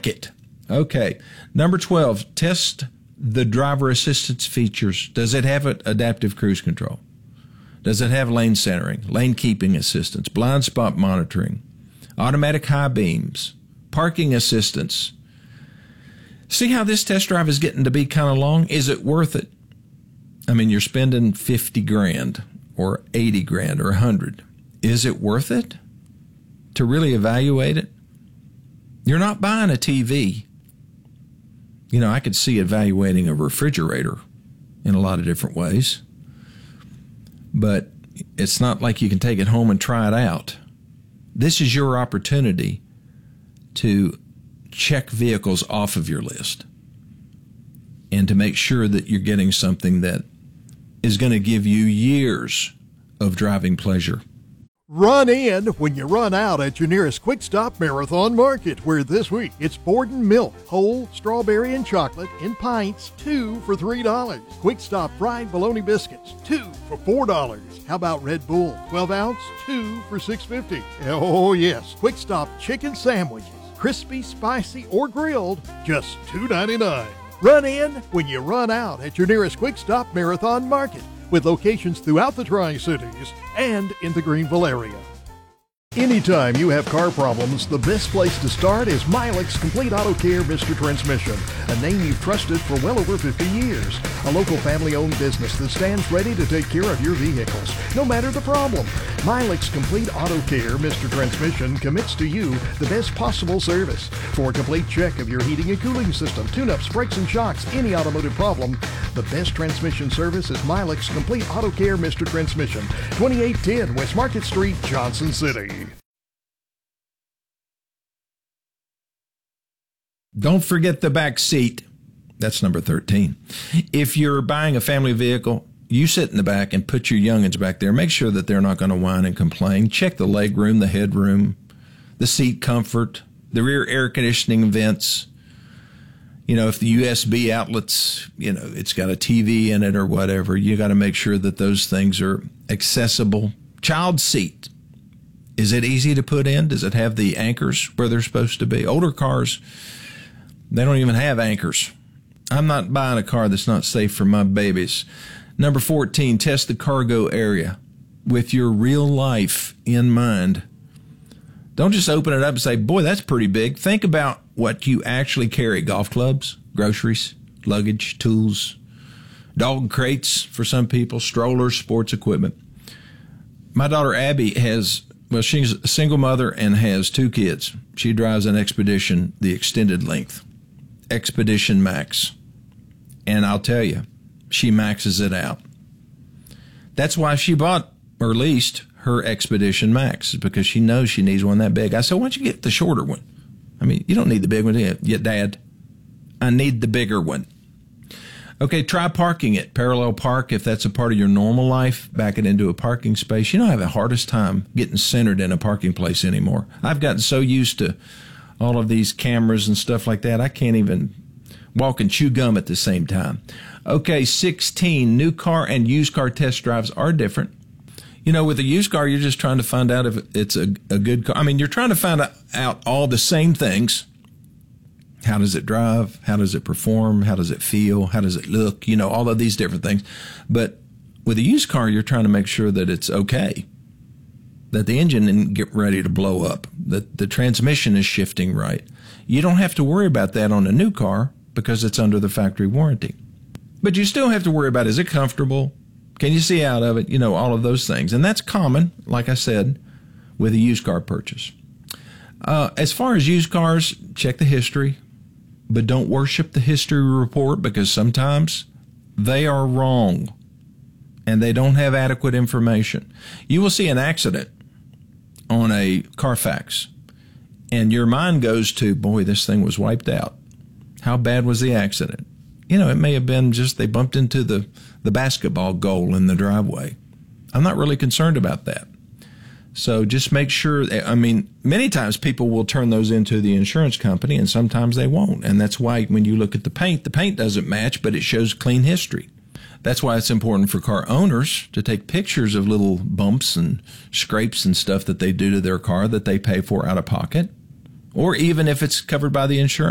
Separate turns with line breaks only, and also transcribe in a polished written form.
like it. Okay. Number 12, test the driver assistance features. Does it have adaptive cruise control? Does it have lane centering, lane keeping assistance, blind spot monitoring, automatic high beams, parking assistance? See how this test drive is getting to be kind of long? Is it worth it? I mean, you're spending 50 grand or 80 grand or 100. Is it worth it to really evaluate it? You're not buying a TV. You know, I could see evaluating a refrigerator in a lot of different ways, but it's not like you can take it home and try it out. This is your opportunity to check vehicles off of your list and to make sure that you're getting something that is going to give you years of driving pleasure.
Run in when you run out at your nearest Quick Stop Marathon Market, where this week it's Borden milk, whole, strawberry, and chocolate in pints, 2 for $3. Quick Stop fried bologna biscuits, 2 for $4. How about Red Bull, 12 ounce, 2 for $6.50. Oh yes, Quick Stop chicken sandwiches, crispy, spicy, or grilled, just $2.99. Run in when you run out at your nearest Quick Stop Marathon Market, with locations throughout the Tri-Cities and in the Greenville area. Anytime you have car problems, the best place to start is Milex Complete Auto Care Mr. Transmission, a name you've trusted for well over 50 years. A local family-owned business that stands ready to take care of your vehicles, no matter the problem. Milex Complete Auto Care Mr. Transmission commits to you the best possible service. For a complete check of your heating and cooling system, tune-ups, brakes and shocks, any automotive problem, the best transmission service is Milex Complete Auto Care Mr. Transmission, 2810 West Market Street, Johnson City.
Don't forget the back seat. That's number 13. If you're buying a family vehicle, you sit in the back and put your youngins back there. Make sure that they're not going to whine and complain. Check the leg room, the headroom, the seat comfort, the rear air conditioning vents. You know, if the USB outlets, you know, it's got a TV in it or whatever, you got to make sure that those things are accessible. Child seat. Is it easy to put in? Does it have the anchors where they're supposed to be? Older cars, they don't even have anchors. I'm not buying a car that's not safe for my babies. Number 14, test the cargo area with your real life in mind. Don't just open it up and say, boy, that's pretty big. Think about what you actually carry. Golf clubs, groceries, luggage, tools, dog crates for some people, strollers, sports equipment. My daughter Abby she's a single mother and has 2 kids. She drives an Expedition, the extended length, Expedition Max. And I'll tell you, she maxes it out. That's why she bought or leased her Expedition Max, because she knows she needs one that big. I said, why don't you get the shorter one? I mean, you don't need the big one, do you? Yeah, Dad, I need the bigger one. Okay, try parking it. Parallel park, if that's a part of your normal life, back it into a parking space. You know, I have the hardest time getting centered in a parking place anymore. I've gotten so used to all of these cameras and stuff like that, I can't even walk and chew gum at the same time. Okay, 16, new car and used car test drives are different. You know, with a used car, you're just trying to find out if it's a good car. I mean, you're trying to find out all the same things. How does it drive? How does it perform? How does it feel? How does it look? You know, all of these different things. But with a used car, you're trying to make sure that it's okay, that the engine didn't get ready to blow up, that the transmission is shifting right. You don't have to worry about that on a new car because it's under the factory warranty. But you still have to worry about, is it comfortable? Can you see out of it? You know, all of those things. And that's common, like I said, with a used car purchase. As far as used cars, check the history, but don't worship the history report, because sometimes they are wrong and they don't have adequate information. You will see an accident on a Carfax and your mind goes to, boy, this thing was wiped out. How bad was the accident? You know, it may have been just they bumped into the basketball goal in the driveway. I'm not really concerned about that. So just make sure, I mean, many times people will turn those into the insurance company and sometimes they won't. And that's why when you look at the paint doesn't match, but it shows clean history. That's why it's important for car owners to take pictures of little bumps and scrapes and stuff that they do to their car that they pay for out of pocket, or even if it's covered by the insurance.